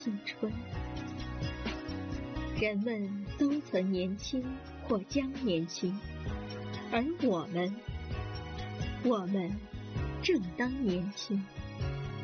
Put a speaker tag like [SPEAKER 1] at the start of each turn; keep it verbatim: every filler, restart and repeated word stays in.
[SPEAKER 1] 青春。人们都曾年轻或将年轻，而我们，我们正当年轻。